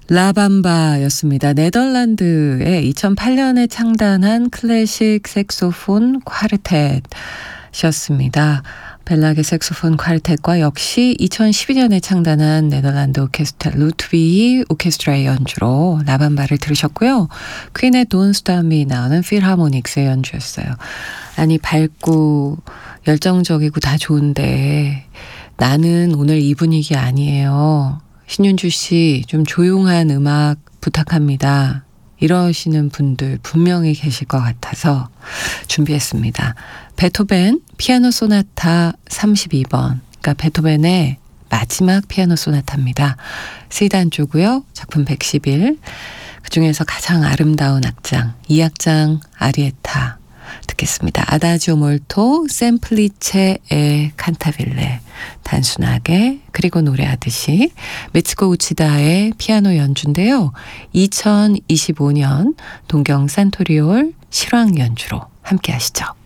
라밤바였습니다. 네덜란드에 2008년에 창단한 클래식 색소폰 콰르텟이었습니다. 벨락의 색소폰 콰르텟과 역시 2012년에 창단한 네덜란드 오케스트라 루트비히 오케스트라의 연주로 라밤바를 들으셨고요. 퀸의 Don't Stop Me 나오는 필하모닉스의 연주였어요. 아니 밝고 열정적이고 다 좋은데 나는 오늘 이 분위기 아니에요. 신윤주 씨, 좀 조용한 음악 부탁합니다. 이러시는 분들 분명히 계실 것 같아서 준비했습니다. 베토벤 피아노 소나타 32번. 그러니까 베토벤의 마지막 피아노 소나타입니다. C단조고요. 작품 111. 그중에서 가장 아름다운 악장, 2악장 아리에타 듣겠습니다. 아다지오 몰토 셈플리체 에 칸타빌레. 단순하게 그리고 노래하듯이 미츠코 우치다의 피아노 연주인데요. 2025년 동경 산토리올 실황 연주로 함께 하시죠.